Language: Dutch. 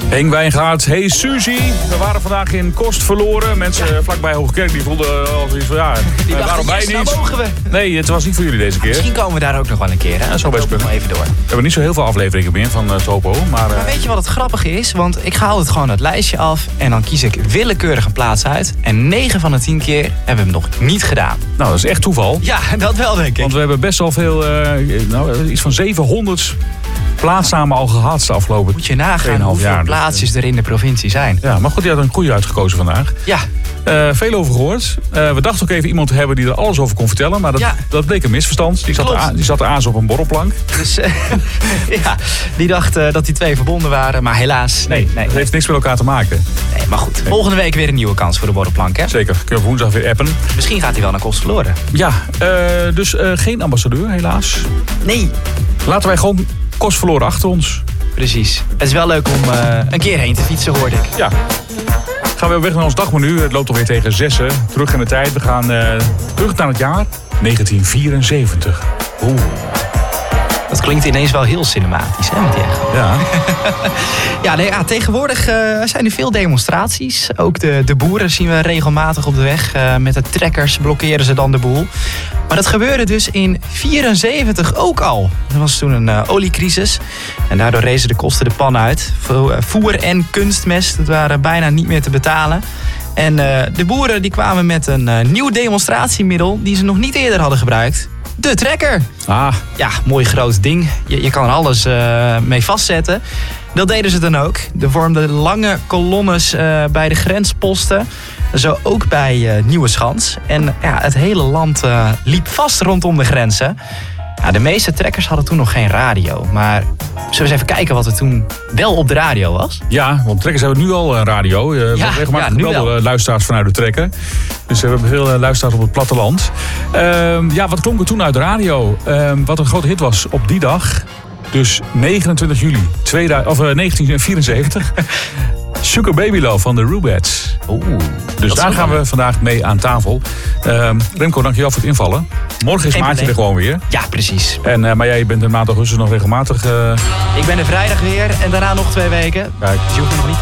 Henk Wijngaard, hey Suzy. We waren vandaag in Kost verloren. Mensen vlakbij Hoogkerk die voelden al zoiets van die dachten, waarom wij niet? Mogen we. Nee, het was niet voor jullie deze keer. Misschien komen we daar ook nog wel een keer. Hè? Zo best kunnen. Nog even door. We hebben niet zo heel veel afleveringen meer van Topo. Maar weet je wat het grappige is? Want ik haal het gewoon het lijstje af en dan kies ik willekeurig een plaats uit. En 9 van de 10 keer hebben we hem nog niet gedaan. Nou, dat is echt toeval. Ja, dat wel denk ik. Want we hebben best wel veel, iets van 700 plaatsnamen al gehad de afgelopen. Moet je nagaan hoeveel plaatsjes er in de provincie zijn. Ja, maar goed, je had een goede uitgekozen vandaag. Ja. Veel over gehoord. We dachten ook even iemand te hebben die er alles over kon vertellen. Maar dat bleek een misverstand. Die zat aans op een borrelplank. Dus die dacht dat die twee verbonden waren. Maar helaas. Nee. Het heeft niks met elkaar te maken. Nee, maar goed. Volgende week weer een nieuwe kans voor de borrelplank, hè? Zeker. Kunnen we woensdag weer appen. Misschien gaat hij wel naar Kost verloren. Ja, dus geen ambassadeur helaas. Nee. Laten wij gewoon Kost verloren achter ons. Precies. Het is wel leuk om een keer heen te fietsen, hoorde ik. Ja. Gaan we op weg naar ons dagmenu. Het loopt alweer tegen 6. Terug in de tijd. We gaan terug naar het jaar 1974. Oeh. Dat klinkt ineens wel heel cinematisch, hè, met die echo. Ja. Tegenwoordig zijn er veel demonstraties. Ook de boeren zien we regelmatig op de weg. Met de trekkers blokkeren ze dan de boel. Maar dat gebeurde dus in 1974 ook al. Er was toen een oliecrisis. En daardoor rezen de kosten de pan uit. Voer en kunstmest, dat waren bijna niet meer te betalen. En de boeren die kwamen met een nieuw demonstratiemiddel die ze nog niet eerder hadden gebruikt. De trekker. Ah. Ja, mooi groot ding. Je kan er alles mee vastzetten. Dat deden ze dan ook. Er vormden lange kolonnes bij de grensposten. Zo ook bij Nieuweschans. En het hele land liep vast rondom de grenzen. De meeste trekkers hadden toen nog geen radio. Maar zullen we eens even kijken wat er toen wel op de radio was? Ja, want trekkers hebben nu al een radio. Regelmatig nu wel luisteraars vanuit de trekker. Dus we hebben veel luisteraars op het platteland. Wat klonk er toen uit de radio? Wat een grote hit was op die dag. Dus 29 juli 1974. Sugar Baby Love van de Rubettes. Dus daar gaan we vandaag mee aan tafel. Remco, dankjewel voor het invallen. Morgen is Maartje er gewoon weer. Ja, precies. Maar jij bent in maand augustus nog regelmatig... Ik ben er vrijdag weer en daarna nog 2 weken. Kijk. Dus je hoeft me nog niet